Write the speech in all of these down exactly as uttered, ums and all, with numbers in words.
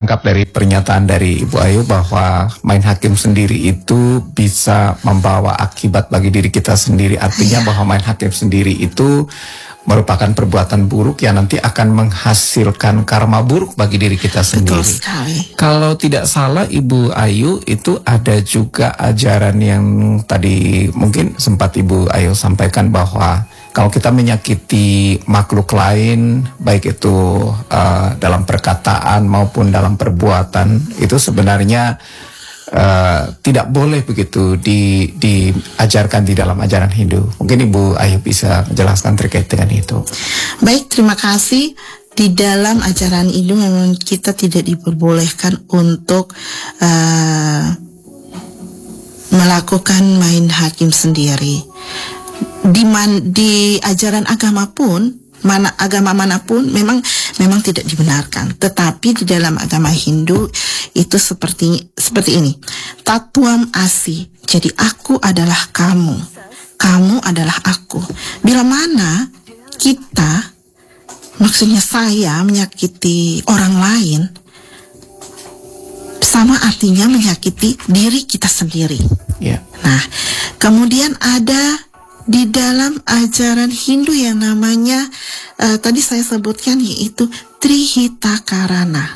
tangkap dari pernyataan dari Ibu Ayu bahwa main hakim sendiri itu bisa membawa akibat bagi diri kita sendiri. Artinya bahwa main hakim sendiri itu merupakan perbuatan buruk yang nanti akan menghasilkan karma buruk bagi diri kita sendiri. Betul sekali. Kalau tidak salah Ibu Ayu, itu ada juga ajaran yang tadi mungkin sempat Ibu Ayu sampaikan bahwa kalau kita menyakiti makhluk lain, baik itu uh, dalam perkataan maupun dalam perbuatan, itu sebenarnya uh, tidak boleh begitu di, diajarkan di dalam ajaran Hindu. Mungkin Ibu Ayu bisa menjelaskan terkait dengan itu. Baik, terima kasih. Di dalam ajaran Hindu memang kita tidak diperbolehkan untuk uh, melakukan main hakim sendiri. Di, man, di ajaran agama pun, mana agama manapun memang memang tidak dibenarkan. Tetapi di dalam agama Hindu itu seperti seperti ini. Tatwam asi. Jadi aku adalah kamu, kamu adalah aku. Bila mana kita, maksudnya saya menyakiti orang lain, sama artinya menyakiti diri kita sendiri. Yeah. Nah, kemudian ada di dalam ajaran Hindu yang namanya uh, tadi saya sebutkan, yaitu Trihitakarana,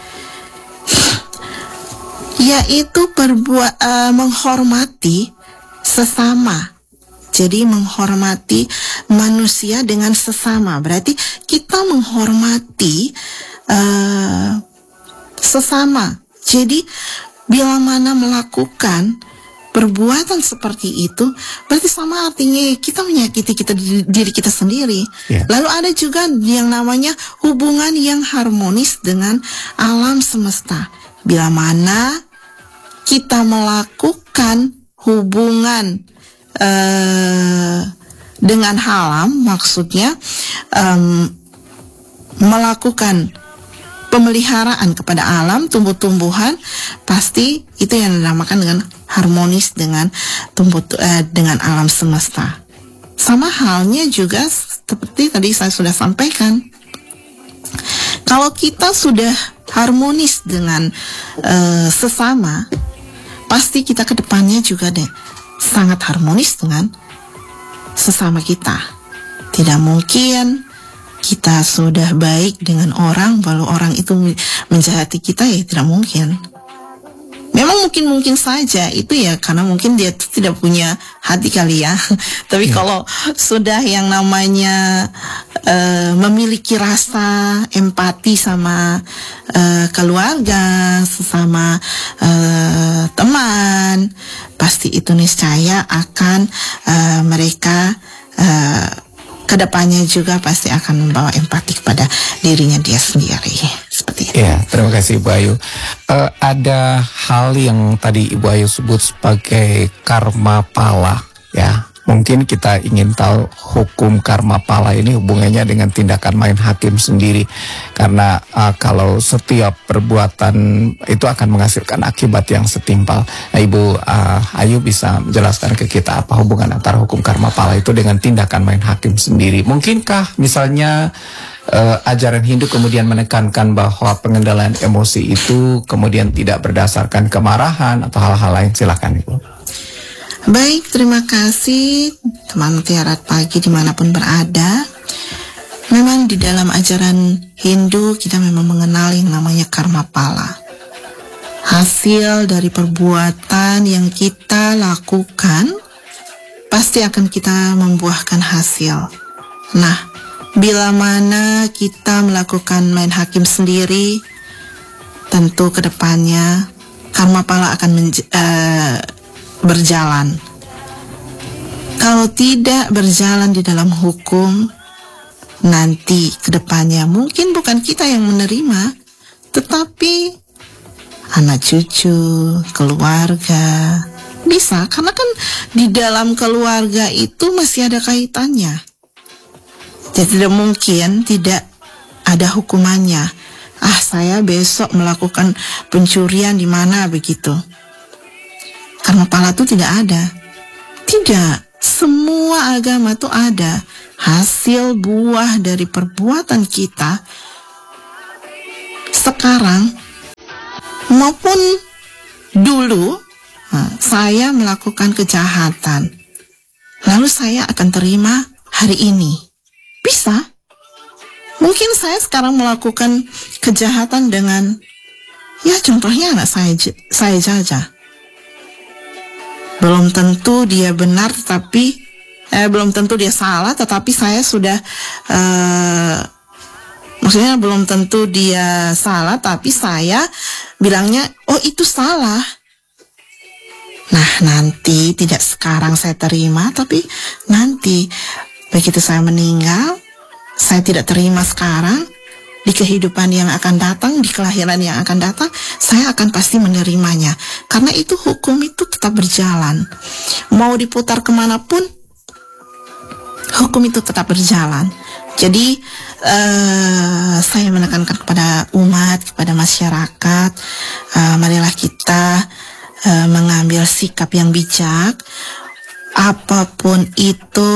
yaitu perbuat uh, menghormati sesama. Jadi menghormati manusia dengan sesama, berarti kita menghormati uh, sesama. Jadi bila mana melakukan perbuatan seperti itu, berarti sama artinya kita menyakiti kita diri kita sendiri. Yeah. Lalu ada juga yang namanya hubungan yang harmonis dengan alam semesta. Bila mana kita melakukan hubungan uh, dengan alam, maksudnya um, melakukan pemeliharaan kepada alam, tumbuh-tumbuhan, pasti itu yang dinamakan dengan harmonis dengan tumbuh uh, dengan alam semesta. Sama halnya juga seperti tadi saya sudah sampaikan, kalau kita sudah harmonis dengan uh, sesama, pasti kita ke depannya juga deh sangat harmonis dengan sesama kita. Tidak mungkin kita sudah baik dengan orang, lalu orang itu menjahati kita, ya tidak mungkin. Memang mungkin-mungkin saja itu ya karena mungkin dia tidak punya hati kali ya. Tapi ya, kalau sudah yang namanya uh, memiliki rasa empati sama uh, keluarga, sesama uh, teman, pasti itu niscaya akan uh, mereka uh, kedepannya juga pasti akan membawa empati kepada dirinya dia sendiri. Seperti itu. Ya, terima kasih Ibu Ayu. Uh, ada hal yang tadi Ibu Ayu sebut sebagai karma pala, ya. Mungkin kita ingin tahu hukum karma pala ini hubungannya dengan tindakan main hakim sendiri. Karena uh, kalau setiap perbuatan itu akan menghasilkan akibat yang setimpal. Nah, Ibu uh, Ayu bisa menjelaskan ke kita apa hubungan antara hukum karma pala itu dengan tindakan main hakim sendiri. Mungkinkah misalnya uh, ajaran Hindu kemudian menekankan bahwa pengendalian emosi itu kemudian tidak berdasarkan kemarahan atau hal-hal lain? Silakan Ibu. Baik, terima kasih teman Tiarat Pagi dimanapun berada. Memang di dalam ajaran Hindu kita memang mengenal yang namanya karma pala. Hasil dari perbuatan yang kita lakukan pasti akan kita membuahkan hasil. Nah, bila mana kita melakukan main hakim sendiri, tentu kedepannya karma pala akan menj- uh, berjalan. Kalau tidak berjalan di dalam hukum, nanti kedepannya mungkin bukan kita yang menerima, tetapi anak cucu, keluarga. Bisa, karena kan di dalam keluarga itu masih ada kaitannya. Jadi tidak mungkin tidak ada hukumannya. Ah, saya besok melakukan pencurian di mana begitu. Karma pala itu tidak ada. Tidak, semua agama itu ada. Hasil buah dari perbuatan kita sekarang maupun dulu nah, saya melakukan kejahatan, lalu saya akan terima hari ini. Bisa. Mungkin saya sekarang melakukan kejahatan dengan, ya contohnya anak saya, saya jajah. Belum tentu dia benar, tetapi eh, belum tentu dia salah, tetapi saya sudah, eh, maksudnya belum tentu dia salah, tapi saya bilangnya, oh itu salah. Nah nanti tidak sekarang saya terima, tapi nanti begitu saya meninggal, saya tidak terima sekarang, di kehidupan yang akan datang, di kelahiran yang akan datang, saya akan pasti menerimanya. Karena itu hukum itu tetap berjalan. Mau diputar kemanapun, hukum itu tetap berjalan. Jadi uh, saya menekankan kepada umat, kepada masyarakat, uh, marilah kita uh, mengambil sikap yang bijak. Apapun itu,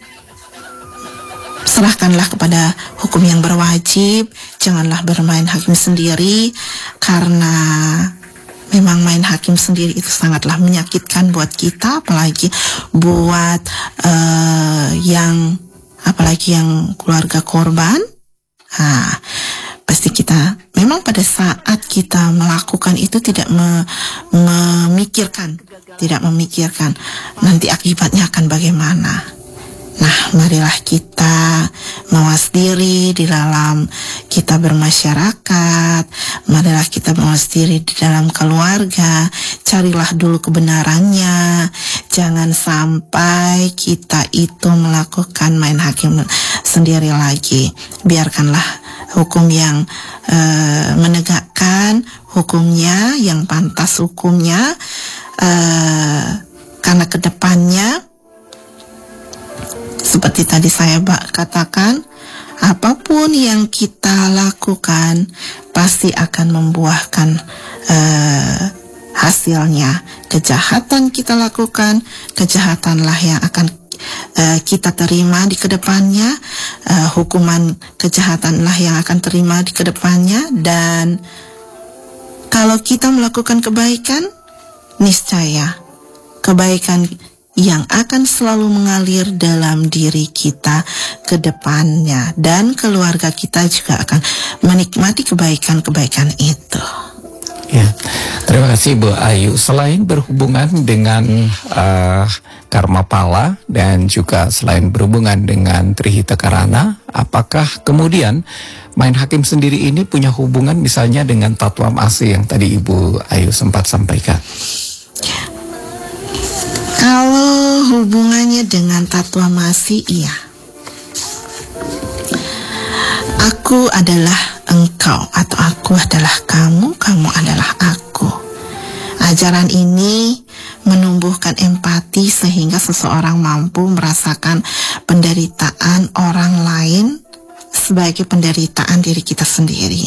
serahkanlah kepada hukum yang berwajib. Janganlah bermain hakim sendiri, karena memang main hakim sendiri itu sangatlah menyakitkan buat kita, apalagi buat uh, yang apalagi yang keluarga korban. Nah, pasti kita memang pada saat kita melakukan itu tidak me, memikirkan, tidak memikirkan nanti akibatnya akan bagaimana. Nah, marilah kita mawas diri di dalam kita bermasyarakat, marilah kita mawas diri di dalam keluarga, carilah dulu kebenarannya, jangan sampai kita itu melakukan main hakim sendiri lagi. Biarkanlah hukum yang uh, menegakkan hukumnya, yang pantas hukumnya, uh, karena kedepannya seperti tadi saya katakan, apapun yang kita lakukan pasti akan membuahkan uh, hasilnya. Kejahatan kita lakukan, kejahatanlah yang akan uh, kita terima di kedepannya. Uh, hukuman kejahatanlah yang akan terima di kedepannya. Dan kalau kita melakukan kebaikan, niscaya kebaikan yang akan selalu mengalir dalam diri kita ke depannya, dan keluarga kita juga akan menikmati kebaikan-kebaikan itu. Ya, terima kasih Bu Ayu. Selain berhubungan dengan uh, karma pala dan juga selain berhubungan dengan Trihita Karana, apakah kemudian main hakim sendiri ini punya hubungan misalnya dengan Tatwam Asi yang tadi Ibu Ayu sempat sampaikan? Kalau hubungannya dengan Tatwam Asi, iya. Aku adalah engkau, atau aku adalah kamu, kamu adalah aku. Ajaran ini menumbuhkan empati sehingga seseorang mampu merasakan penderitaan orang lain sebagai penderitaan diri kita sendiri.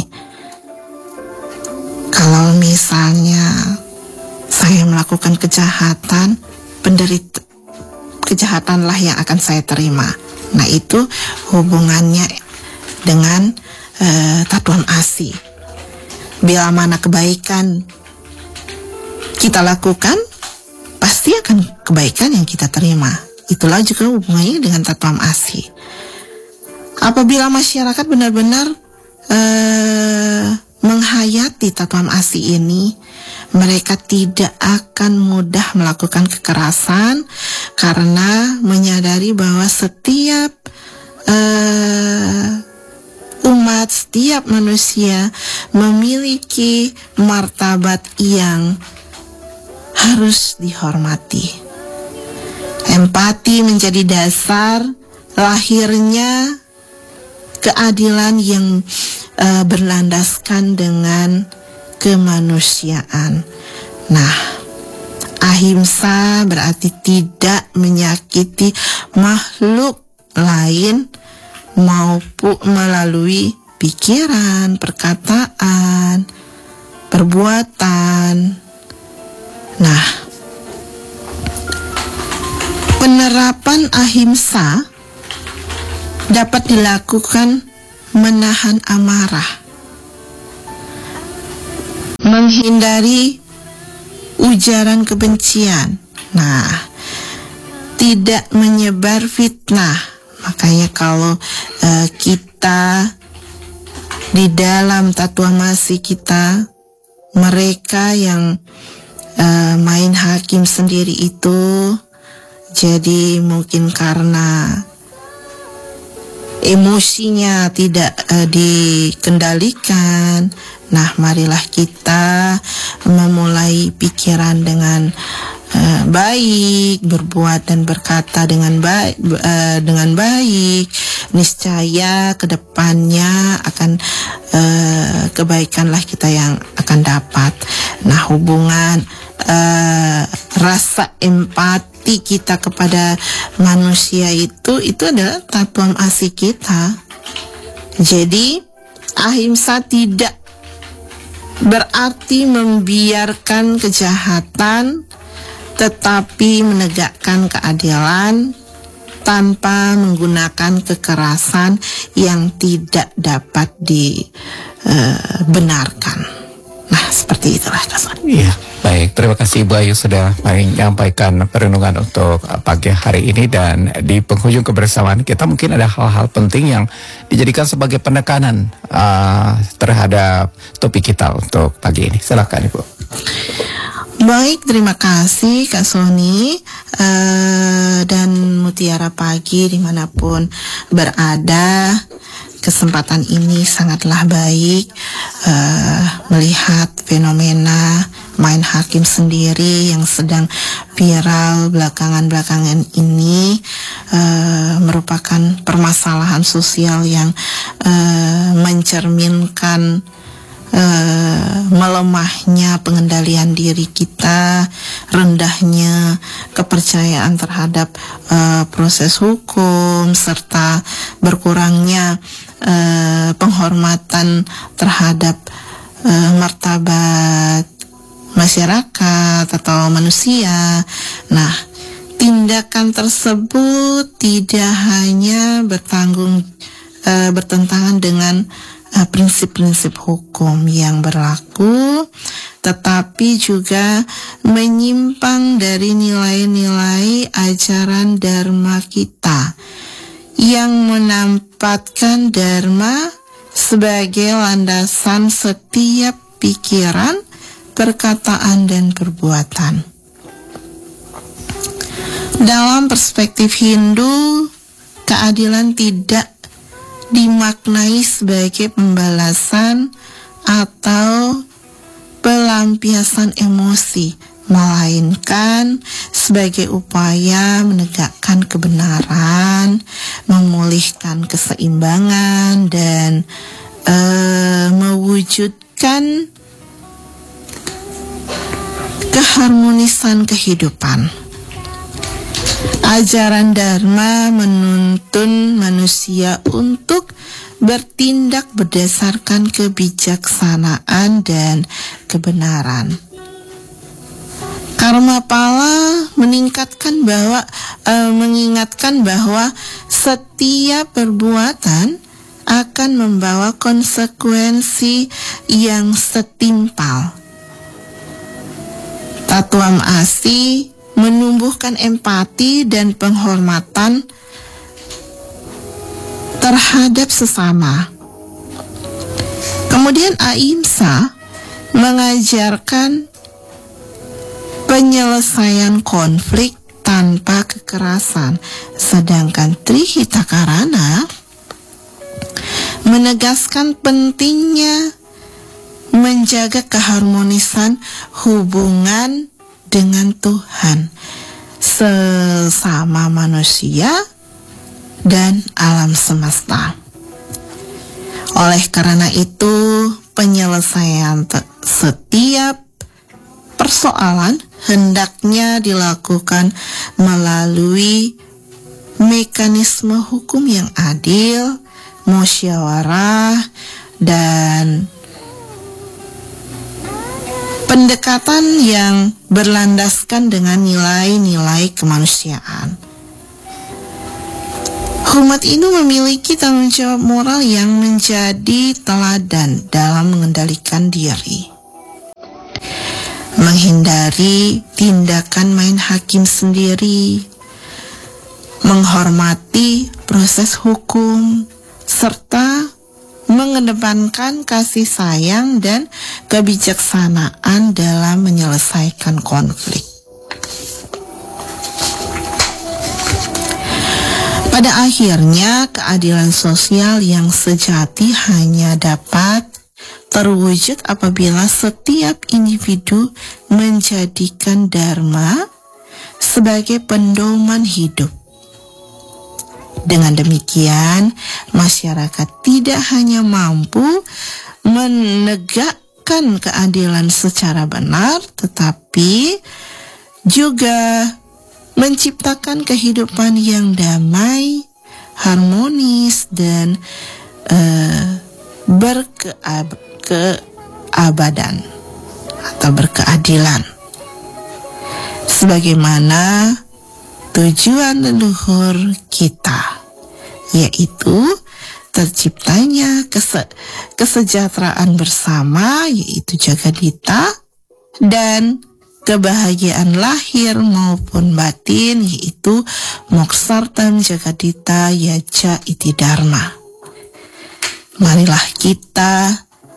Kalau misalnya saya melakukan kejahatan, penderita kejahatanlah yang akan saya terima. Nah, itu hubungannya dengan uh, Tatwam Asi. Bila mana kebaikan kita lakukan, pasti akan kebaikan yang kita terima. Itulah juga hubungannya dengan Tatwam Asi. Apabila masyarakat benar-benar uh, menghayati Tatwam Asi ini, mereka tidak akan mudah melakukan kekerasan karena menyadari bahwa setiap uh, umat, setiap manusia memiliki martabat yang harus dihormati. Empati menjadi dasar lahirnya keadilan yang uh, berlandaskan dengan kemanusiaan. Nah, ahimsa berarti tidak menyakiti makhluk lain maupun melalui pikiran, perkataan, perbuatan. Nah, penerapan ahimsa dapat dilakukan menahan amarah, menghindari ujaran kebencian. Nah, tidak menyebar fitnah. Makanya kalau uh, kita di dalam tatuamasi kita, mereka yang uh, main hakim sendiri itu, jadi mungkin karena emosinya tidak uh, dikendalikan. Nah, marilah kita memulai pikiran dengan uh, baik, berbuat dan berkata dengan baik, uh, dengan baik. Niscaya kedepannya akan uh, kebaikanlah kita yang akan dapat. Nah, hubungan uh, rasa empati kita kepada manusia itu itu adalah tatuam asih kita. Jadi ahimsa tidak berarti membiarkan kejahatan, tetapi menegakkan keadilan tanpa menggunakan kekerasan yang tidak dapat dibenarkan. Uh, nah, seperti itulah Kak. Iya, baik. Terima kasih Ibu Ayu sudah menyampaikan perenungan untuk pagi hari ini, dan di penghujung kebersamaan kita mungkin ada hal-hal penting yang dijadikan sebagai penekanan uh, terhadap topik kita untuk pagi ini. Silakan Ibu. Baik, terima kasih Kak Sony uh, dan Mutiara Pagi dimanapun berada. Kesempatan ini sangatlah baik uh, melihat fenomena main hakim sendiri yang sedang viral belakangan-belakangan ini, uh, merupakan permasalahan sosial yang uh, mencerminkan Uh, melemahnya pengendalian diri kita, rendahnya kepercayaan terhadap uh, proses hukum, serta berkurangnya uh, penghormatan terhadap uh, martabat masyarakat atau manusia. Nah, tindakan tersebut tidak hanya bertanggung uh, bertentangan dengan prinsip-prinsip hukum yang berlaku, tetapi juga menyimpang dari nilai-nilai ajaran dharma kita yang menempatkan dharma sebagai landasan setiap pikiran, perkataan, dan perbuatan. Dalam perspektif Hindu, keadilan tidak dimaknai sebagai pembalasan atau pelampiasan emosi, melainkan sebagai upaya menegakkan kebenaran, memulihkan keseimbangan, dan uh, mewujudkan keharmonisan kehidupan. Ajaran Dharma menuntun manusia untuk bertindak berdasarkan kebijaksanaan dan kebenaran. Karma pala meningkatkan bahwa e, mengingatkan bahwa setiap perbuatan akan membawa konsekuensi yang setimpal. Tatuam Asih menumbuhkan empati dan penghormatan terhadap sesama. Kemudian Ahimsa mengajarkan penyelesaian konflik tanpa kekerasan, sedangkan Trihitakarana menegaskan pentingnya menjaga keharmonisan hubungan dengan Tuhan, sesama manusia, dan alam semesta. Oleh karena itu, penyelesaian te- setiap persoalan hendaknya dilakukan melalui mekanisme hukum yang adil, musyawarah, dan pendekatan yang berlandaskan dengan nilai-nilai kemanusiaan. Umat Hindu memiliki tanggung jawab moral yang menjadi teladan dalam mengendalikan diri. menghindari tindakan main hakim sendiri, menghormati proses hukum, serta mengedepankan kasih sayang dan kebijaksanaan dalam menyelesaikan konflik. Pada akhirnya, keadilan sosial yang sejati hanya dapat terwujud apabila setiap individu menjadikan dharma sebagai pedoman hidup. Dengan demikian, masyarakat tidak hanya mampu menegakkan keadilan secara benar, tetapi juga menciptakan kehidupan yang damai, harmonis, dan uh, berkeabadan atau berkeadilan. Sebagaimana tujuan leluhur kita, yaitu terciptanya kese- kesejahteraan bersama, yaitu Jagadita, dan kebahagiaan lahir maupun batin, yaitu Moksartam Jagadita Yaja Iti Dharma. Marilah kita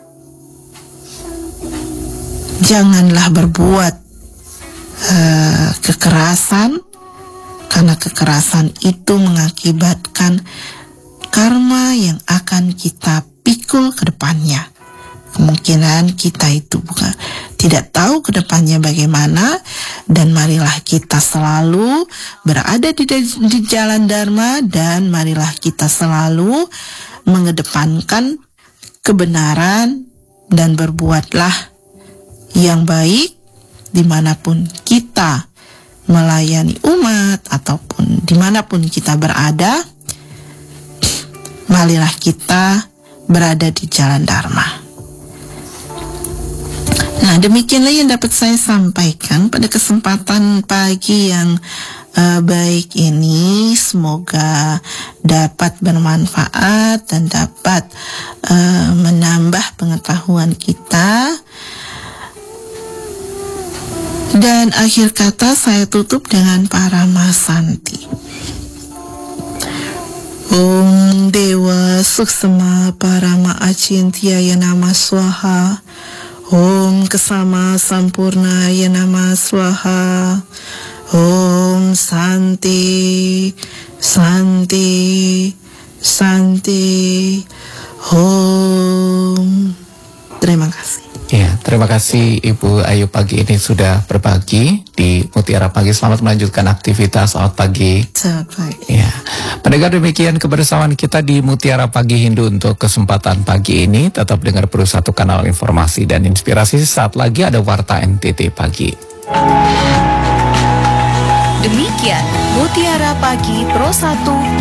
janganlah berbuat uh, kekerasan, karena kekerasan itu mengakibatkan karma yang akan kita pikul ke depannya. Kemungkinan kita itu bukan tidak tahu ke depannya bagaimana, dan marilah kita selalu berada di, di jalan Dharma, dan marilah kita selalu mengedepankan kebenaran dan berbuatlah yang baik dimanapun kita melayani umat ataupun dimanapun kita berada. Marilah kita berada di jalan Dharma. Nah, demikianlah yang dapat saya sampaikan pada kesempatan pagi yang uh, baik ini. Semoga dapat bermanfaat dan dapat uh, menambah pengetahuan kita. Dan akhir kata saya tutup dengan Paramasanti. Om Dewa Suksema Parama Acintyaya Nama Swaha. Om Kesama Sampurna Ya Nama Swaha. Om Santi Santi Santi Om. Terima kasih. Ya, terima kasih Ibu Ayu pagi ini sudah berbagi di Mutiara Pagi. Selamat melanjutkan aktivitas. Selamat pagi. Selamat pagi. Ya, pendengar, demikian kebersamaan kita di Mutiara Pagi Hindu untuk kesempatan pagi ini. Tetap dengar terus satu kanal informasi dan inspirasi. Saat lagi ada Warta N T T Pagi. Demikian Mutiara Pagi Pro satu